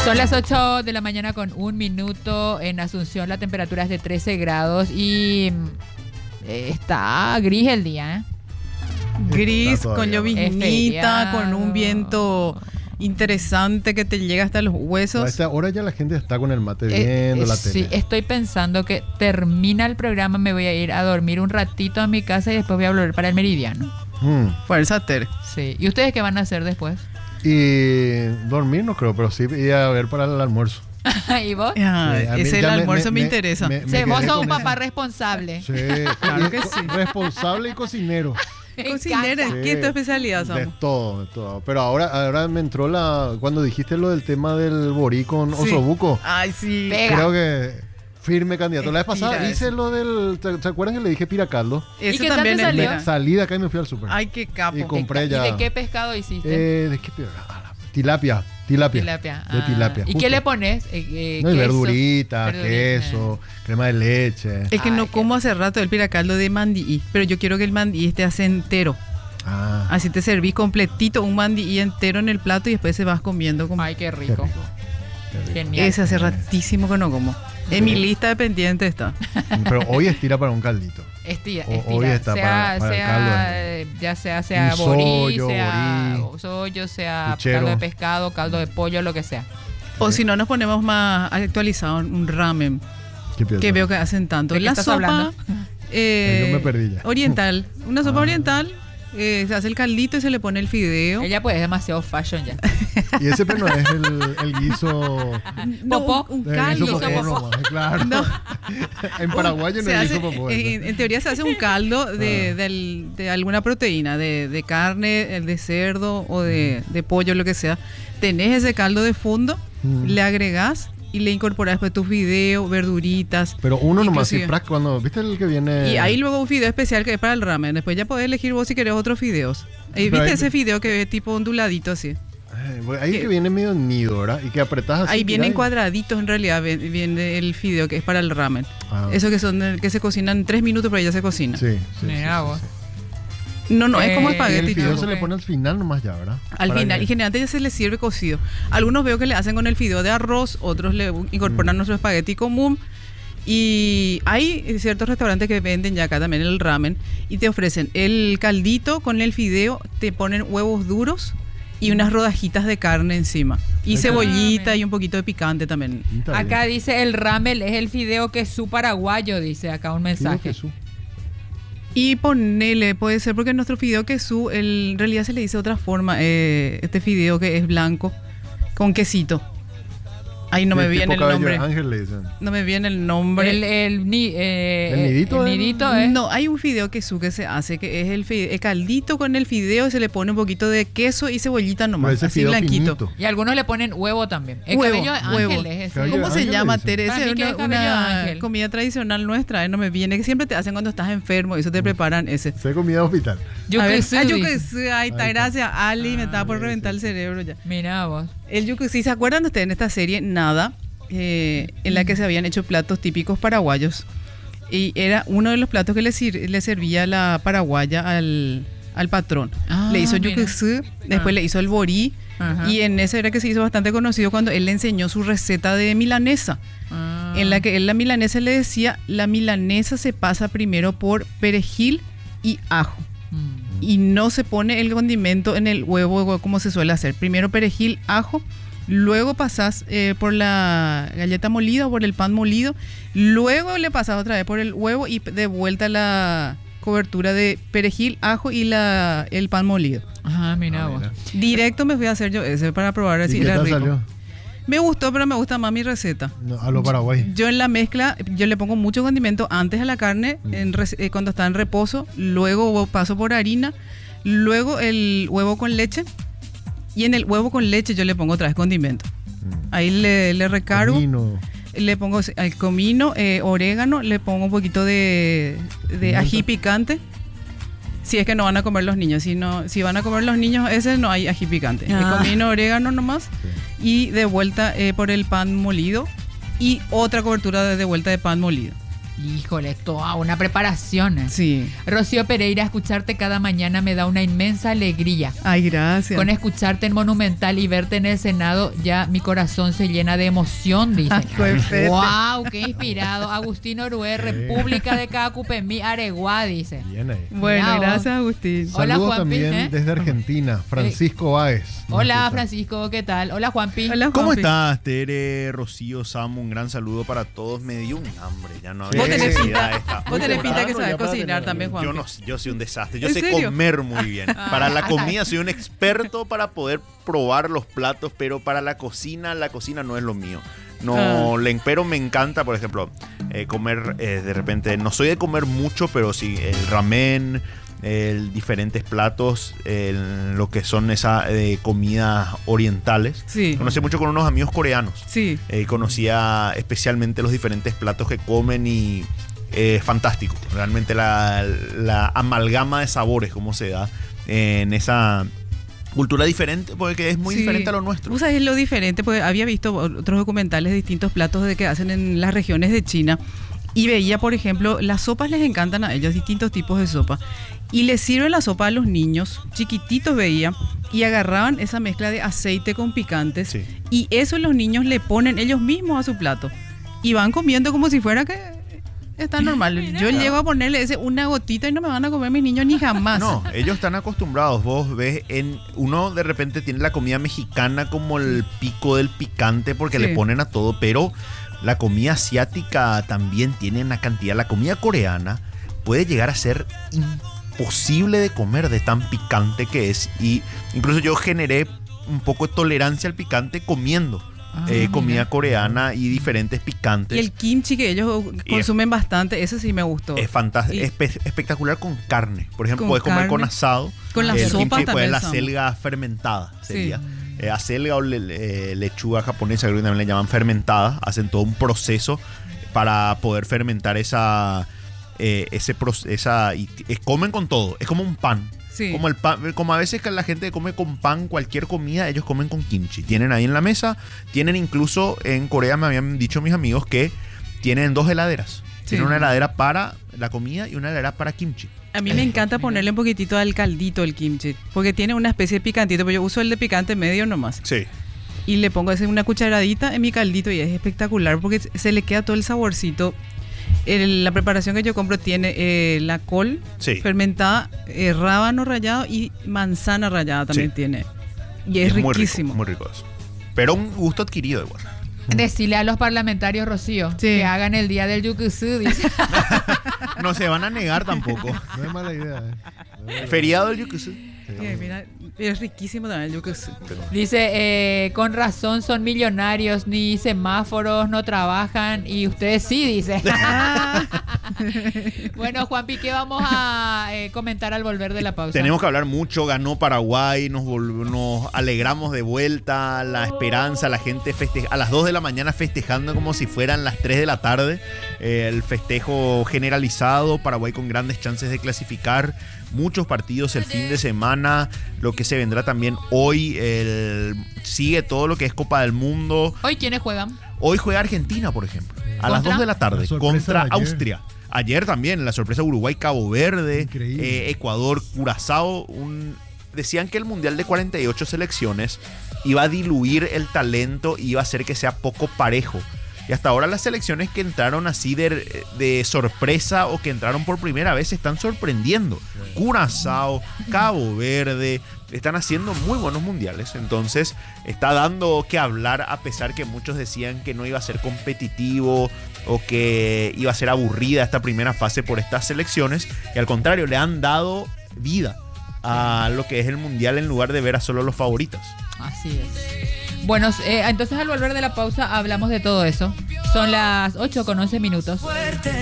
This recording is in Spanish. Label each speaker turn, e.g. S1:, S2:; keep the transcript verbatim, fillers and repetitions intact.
S1: Son las ocho de la mañana con un minuto. En Asunción la temperatura es de trece grados y eh, está gris el día, ¿eh?
S2: Gris, con
S1: Es
S2: lloviznita,
S1: feriado.
S2: con un viento interesante que te llega hasta los
S3: A
S2: huesos.
S3: esta hora ya la gente está con el mate
S1: Eh,
S3: viendo
S1: eh,
S3: la
S1: sí,
S3: tele.
S1: estoy pensando que termina el programa, me voy a ir a dormir un ratito a mi casa y después voy a volver para el Meridiano.
S3: Mm.
S2: Por el sater.
S1: Sí. ¿Y ustedes qué van a hacer después?
S3: Y dormir no creo, pero sí ir a ver para el almuerzo.
S1: ¿Y vos?
S2: Ah,
S3: Sí, a mí
S2: ese el
S3: ya me-
S2: almuerzo me,
S3: me-
S2: interesa.
S3: me- me
S1: Sí, vos
S3: quedé
S1: sos
S3: con
S1: un papá
S3: eso.
S1: responsable.
S3: Sí,
S2: Claro
S3: y
S2: que
S3: co-
S2: sí.
S3: Responsable y cocinero.
S1: Me
S2: Cocinera,
S1: encanta.
S2: ¿qué es tu especialidad,
S3: De
S2: Samu?
S3: todo, de todo. Pero ahora, ahora me entró la. Cuando dijiste lo del tema del borí con
S2: Sí.
S3: Osobuco,
S2: Ay, sí.
S1: Pega.
S3: creo que firme candidato. La vez
S2: Estira
S3: pasada hice
S2: eso.
S3: lo del. ¿Se se acuerdan que le dije piracaldo?
S2: Ese
S1: ¿Y qué tal
S2: también
S1: te
S2: es
S1: salió?
S2: mira.
S3: Salí de acá y me fui al súper.
S2: Ay, qué capo.
S3: Y compré
S1: ¿Y
S3: ya.
S1: de qué pescado hiciste?
S3: Eh, ¿De qué pi- ah, la- Tilapia. Tilapia.
S1: Tilapia.
S3: De
S1: Ah.
S3: tilapia.
S1: ¿Y
S3: justo.
S1: qué le pones? Eh, eh,
S3: No, y
S1: queso,
S3: verdurita,
S1: verdurita.
S3: queso, crema de leche.
S2: Es que
S1: Ay,
S2: no
S1: qué
S2: como hace rato el piracaldo de mandií, pero yo quiero que el mandií esté así entero.
S3: Ah,
S2: Así te servís completito un mandií entero en el plato y después se vas comiendo como...
S1: Ay, qué
S3: qué
S1: rico.
S3: rico. Qué rico.
S1: Genial.
S2: Ese hace ratísimo que no como. En mi lista de pendientes está.
S3: Pero hoy estira para un caldito.
S1: Estira,
S3: O-
S1: estira.
S3: hoy está
S1: sea,
S3: para- para el
S1: sea,
S3: caldo,
S1: eh, ya sea, sea
S3: Un
S1: borí,
S3: sollo,
S1: sea
S3: borí,
S1: sollo, sea
S3: puchero.
S1: caldo de pescado, caldo de pollo, lo que sea.
S2: O si no, nos ponemos más actualizados, un ramen,
S3: ¿Qué piensas?
S2: que veo que hacen tanto.
S1: ¿De qué
S2: La
S1: estás
S2: sopa
S1: hablando?
S2: eh,
S3: Yo me perdí ya.
S2: oriental. Una sopa
S3: Ah.
S2: oriental, eh, se hace el caldito y se le pone el fideo.
S1: Ella pues es demasiado fashion ya.
S3: Y ese pero no es el, el guiso.
S2: No,
S1: popó.
S2: un, un
S3: El
S2: caldo.
S3: guiso
S1: Guiso
S3: popó
S1: popó.
S3: nomás, claro.
S2: No.
S3: En Paraguay no
S2: Se
S3: es
S2: hace-
S3: guiso popó. ese.
S2: en, en teoría se hace un caldo de,
S3: Ah.
S2: del- de alguna proteína, de, de carne, de cerdo o de, de pollo, lo que sea. Tenés ese caldo de fondo,
S3: Mm.
S2: le agregás y le incorporás después tus fideos, verduritas.
S3: Pero uno nomás, y
S2: Inclusive.
S3: prac, cuando. ¿Viste el que viene?
S2: Y ahí luego un fideo especial que es para el ramen. Después ya podés elegir vos si querés otros fideos. Eh,
S3: Pero
S2: ¿Viste
S3: ahí-
S2: ese fideo que es tipo onduladito así?
S3: Ay, bueno, ahí
S2: que-
S3: que viene medio nido, ¿verdad? Y que apretás así.
S2: Ahí vienen
S3: tirás y-
S2: cuadraditos en realidad, ven- viene el fideo que es para el ramen.
S3: Ah.
S2: Eso que son eh, que se cocinan en tres minutos, pero ya se cocina.
S3: Sí, sí.
S1: Mira
S3: sí,
S1: vos.
S3: sí,
S2: No, no, es como
S1: Eh,
S3: sí. Y el
S2: espagueti.
S3: fideo
S2: ¿no?
S3: se le pone al final nomás ya, ¿verdad?
S2: Al
S3: Para
S2: final,
S3: que-
S2: y generalmente ya se le sirve cocido. Algunos veo que le hacen con el fideo de arroz, otros le incorporan
S3: Mm.
S2: nuestro espagueti común. Y hay ciertos restaurantes que venden ya acá también el ramen y te ofrecen el caldito con el fideo, te ponen huevos duros y unas rodajitas de carne encima. Y
S3: Ah,
S2: cebollita
S1: mira.
S2: y un poquito de picante también.
S3: Está bien.
S1: Acá dice el ramel es el fideo que su paraguayo, dice acá un
S3: Fideo
S1: mensaje.
S3: queso.
S2: Y ponele, puede ser porque nuestro fideo quesú, el- en realidad se le dice de otra forma, eh, este fideo que es blanco, con quesito. Ahí no
S3: Sí,
S2: me viene
S3: tipo
S2: el
S3: cabello
S2: nombre.
S3: de ángel le dicen.
S2: No me viene el nombre.
S1: El, el, ni- eh,
S3: ¿El nidito
S1: el
S3: es?
S1: nidito es.
S2: No, hay un fideo quesú que se hace, que es el, fide- el caldito con el fideo, se le pone un poquito de queso y cebollita
S3: Pero
S2: nomás,
S3: ese
S2: así
S3: fideo
S2: blanquito.
S3: finito.
S1: Y algunos le ponen huevo también. El
S2: Huevo,
S1: cabello de
S2: huevo.
S1: ángel es ese.
S3: Cabello
S2: ¿Cómo
S3: de
S2: se
S3: ángel
S2: llama,
S3: le dicen.
S2: Teresa?
S1: Para mí
S2: Es
S1: que
S2: una,
S1: es cabello de
S2: una
S1: ángel.
S2: comida tradicional nuestra, eh, no me viene, que siempre te hacen cuando estás enfermo, eso te preparan ese.
S3: Se comida de hospital.
S1: Yuca
S2: A ver,
S1: y
S2: ah,
S1: sudi.
S2: yucasí, ahí está,
S3: Ahí está.
S2: gracias Ali, me
S1: Ah,
S2: estaba por
S3: sí,
S2: reventar
S3: sí,
S2: el
S3: sí.
S2: cerebro ya.
S1: Mira vos.
S2: El yucasí, ¿se acuerdan de ustedes en esta serie Nada? Eh, en la que se habían hecho platos típicos paraguayos. Y era uno de los platos que le, sir- le servía la paraguaya al, al patrón.
S1: Ah,
S2: le hizo
S1: mira.
S2: yucasí, después
S1: Ah.
S2: le hizo el borí.
S1: Ajá.
S2: Y en ese era que se hizo bastante conocido cuando él le enseñó su receta de milanesa.
S1: Ah.
S2: En la que él la milanesa le decía, la milanesa se pasa primero por perejil y ajo.
S1: Mm.
S2: Y no se pone el condimento en el huevo como se suele hacer. Primero perejil, ajo, luego pasas eh, por la galleta molida o por el pan molido, luego le pasas otra vez por el huevo y de vuelta la cobertura de perejil, ajo y la, el pan molido.
S1: Ajá, mira
S3: Ah,
S1: vos.
S3: mira.
S2: Directo me fui a hacer yo ese para probar
S3: ¿Y
S2: si
S3: qué
S2: era
S3: tal
S2: rico.
S3: salió?
S2: Me gustó, pero me gusta más mi receta.
S3: No, a lo Paraguay.
S2: Yo en la mezcla, yo le pongo mucho condimento antes a la carne,
S3: Mm.
S2: en res- eh, cuando está en reposo, luego paso por harina, luego el huevo con leche y en el huevo con leche yo le pongo otra vez condimento.
S3: Mm.
S2: Ahí le, le recargo,
S3: Comino.
S2: le pongo el comino, eh, orégano, le pongo un poquito de, de ají
S3: Pimienta.
S2: picante. Si es que no van a comer los niños, si no, si van a comer los niños, ese no hay ají picante.
S1: Ah.
S2: El comino, orégano nomás
S3: Sí.
S2: y de vuelta eh, por el pan molido y otra cobertura de, de vuelta de pan molido.
S1: Híjole, toda una preparación.
S2: Sí.
S1: Rocío Pereira, escucharte cada mañana me da una inmensa alegría.
S2: Ay, gracias.
S1: Con escucharte en Monumental y verte en el Senado, ya mi corazón se llena de emoción, dice.
S2: Ay, perfecto.
S1: ¡Wow! ¡Qué inspirado! Agustín Orué, República de Cacupemí, Areguá, dice.
S3: Bien ahí.
S2: Bueno,
S1: Mirá vos.
S2: gracias, Agustín.
S1: Hola,
S3: Saludos
S1: Juanpi,
S3: también
S1: ¿eh?
S3: desde Argentina, Francisco Báez. nos
S1: Hola,
S3: escucha.
S1: Francisco, ¿qué tal? Hola, Juanpi.
S2: Hola,
S4: ¿Cómo
S2: Juanpi.
S4: estás, Tere, Rocío, Samu? Un gran saludo para todos. Me dio un hambre, ya no
S2: Vos
S4: había
S2: tenés
S4: necesidad de
S2: pinta,
S4: esta-
S2: vos tenés pinta que
S3: temprano,
S2: sabes
S3: ya para
S2: cocinar
S3: tener-
S2: también, Juanpi.
S4: Yo no, yo soy un desastre. Yo
S2: ¿En
S4: sé
S2: serio?
S4: comer muy bien. Para la comida soy un experto para poder probar los platos, pero para la cocina, la cocina no es lo mío. No,
S2: Ah.
S4: le, pero me encanta, por ejemplo, eh, comer eh, de repente. No soy de comer mucho, pero sí el ramen, el diferentes platos, el- lo que son esas eh, comidas orientales.
S2: Sí.
S4: Conocí mucho con unos amigos coreanos.
S2: Sí.
S4: Eh, conocía especialmente los diferentes platos que comen y eh, es fantástico. Realmente la, la amalgama de sabores, cómo se da en esa cultura diferente, porque es muy
S2: Sí.
S4: diferente a lo nuestro.
S2: Vos sabés lo diferente, porque había visto otros documentales de distintos platos de que hacen en las regiones de China y veía, por ejemplo, las sopas les encantan a ellos, distintos tipos de sopa. Y les sirven la sopa a los niños, chiquititos veía, y agarraban esa mezcla de aceite con picantes.
S4: Sí.
S2: Y eso los niños le ponen ellos mismos a su plato. Y van comiendo como si fuera que está normal. Yo llego a ponerle ese una gotita y no me van a comer mis niños ni jamás.
S4: No, ellos están acostumbrados. Vos ves, en uno de repente tiene la comida mexicana como el pico del picante porque
S2: Sí.
S4: le ponen a todo, pero la comida asiática también tiene una cantidad. La comida coreana puede llegar a ser imposible de comer de tan picante que es. Y incluso yo generé un poco de tolerancia al picante comiendo
S2: Ah,
S4: eh,
S2: mira.
S4: comida coreana y diferentes picantes.
S2: Y el kimchi que ellos consumen bastante, ese sí me gustó.
S4: Es fantástico,
S2: Y-
S4: espe- espectacular con carne. Por ejemplo,
S2: Con
S4: puedes comer con
S2: carne.
S4: asado.
S2: Con las
S4: el
S2: sopas
S4: kimchi, pues
S2: también
S4: la
S2: son.
S4: selga fermentada sería.
S2: Sí.
S4: Eh, acelga o le- le- lechuga japonesa, creo que también le llaman fermentada. Hacen todo un proceso para poder fermentar esa, eh, ese proce- esa y, y comen con todo. Es como un pan.
S2: Sí.
S4: Como el pan, como a veces que la gente come con pan cualquier comida, ellos comen con kimchi. Tienen ahí en la mesa, tienen incluso en Corea me habían dicho mis amigos que tienen dos heladeras.
S2: Sí.
S4: Tienen una heladera para la comida y una heladera para kimchi.
S2: A mí me encanta ponerle un poquitito al caldito el kimchi, porque tiene una especie de picantito, pero yo uso el de picante medio nomás.
S4: Sí.
S2: Y le pongo así una cucharadita en mi caldito y es espectacular porque se le queda todo el saborcito. El- la preparación que yo compro tiene eh, la col
S4: Sí.
S2: fermentada, eh, rábano rallado y manzana rallada también
S4: Sí.
S2: tiene. Y es,
S4: muy
S2: riquísimo.
S4: rico, muy rico eso. Pero un gusto adquirido igual.
S1: Decirle a los parlamentarios, Rocío,
S2: Sí.
S1: que hagan el día del yucusú, dice.
S4: No se van a negar tampoco.
S3: No es mala idea. ¿eh? No es mala
S4: Feriado del Yucusú.
S3: idea.
S2: Eh, mira, es riquísimo también el yucusú.
S1: Dice, eh, con razón son millonarios, ni semáforos, no trabajan, y ustedes sí, dice. Bueno, Juanpi, ¿qué vamos a eh, comentar al volver de la pausa?
S4: Tenemos que hablar mucho, ganó Paraguay, nos, vol- nos alegramos de vuelta, la esperanza, la gente festeja, a las dos de la mañana festejando como si fueran las tres de la tarde, eh, el festejo generalizado, Paraguay con grandes chances de clasificar, muchos partidos el fin de semana, lo que se vendrá también hoy, el- sigue todo lo que es Copa del Mundo.
S1: ¿Hoy quiénes juegan?
S4: Hoy juega Argentina, por ejemplo, a las
S1: ¿Contra?
S4: dos de la tarde
S3: La sorpresa
S4: contra
S3: de ayer.
S4: Austria. Ayer también, la sorpresa de Uruguay, Cabo Verde,
S3: Increíble.
S4: eh, Ecuador, Curazao. Un... Decían que el Mundial de cuarenta y ocho selecciones iba a diluir el talento y iba a hacer que sea poco parejo. Y hasta ahora las selecciones que entraron así de, de sorpresa o que entraron por primera vez se están sorprendiendo. Curazao, Cabo Verde, están haciendo muy buenos mundiales. Entonces está dando que hablar a pesar que muchos decían que no iba a ser competitivo o que iba a ser aburrida esta primera fase por estas selecciones. Y al contrario, le han dado vida a lo que es el mundial en lugar de ver a solo los favoritos.
S1: Así es. Bueno, eh, entonces al volver de la pausa hablamos de todo eso. Son las ocho con once minutos.